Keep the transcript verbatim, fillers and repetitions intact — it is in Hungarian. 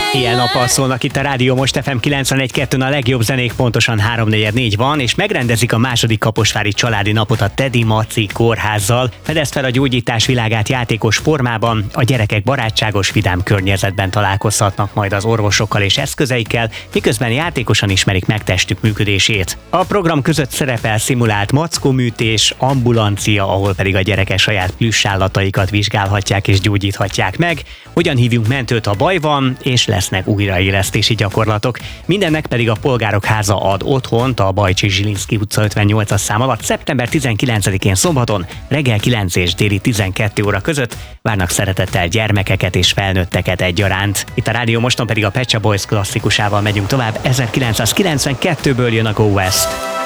Ilyen nappal szólnak itt a Rádió Most ef em kilencvenegy kettőn a legjobb zenék, pontosan három negyvennégy van, és megrendezik a második kaposvári családi napot a Tedi Maci kórházzal. Fedezd fel a gyógyítás világát játékos formában, a gyerekek barátságos, vidám környezetben találkozhatnak majd az orvosokkal és eszközeikkel, miközben játékosan ismerik meg testük működését. A program között szerepel szimulált mackoműtés, ambulancia, ahol pedig a gyerekek saját plüssállataikat vizsgálhatják és gyógyíthatják meg, hogyan hívjunk mentőt, ha baj van, és lesznek újraélesztési gyakorlatok. Mindennek pedig a Polgárok Háza ad otthont a Bajcsy Zsilinszky utca ötvennyolcas szám alatt szeptember tizenkilencedikén szombaton reggel kilenc és déli tizenkettő óra között. Várnak szeretettel gyermekeket és felnőtteket egyaránt. Itt a Rádió Moston pedig a Pet Shop Boys klasszikusával megyünk tovább. ezerkilencszázkilencvenkettőből jön a Go West.